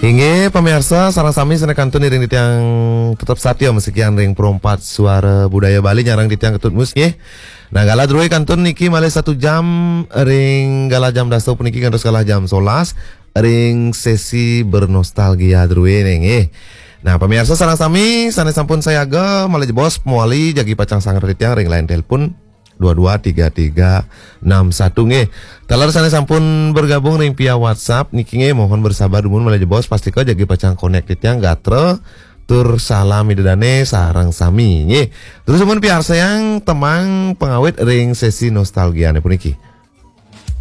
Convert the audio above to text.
Hingga pemirsa sarang sami sana kantun ring yang tetap satya mesekian ring perompat suara budaya Bali nyarang di tiang ketut mus nge. Nah gala droi kantun niki malih 1 jam ring gala jam dasto puniki kantos kalah jam 11 ring sesi bernostalgia droi nge. Nah pemirsa sarang sami sana sampun saya ga malih bos muali jagi pacang sangar di tiang ring lain telepon 223361 nge. Talar sana sampun bergabung ring via WhatsApp niki nge mohon bersabar dumun malih bos pasti ko jagi pacang connected yang gatre tur salam idedane sarang sami nge. Terus mun piar sayang temang pengawit ring sesi nostalgia ne puniki.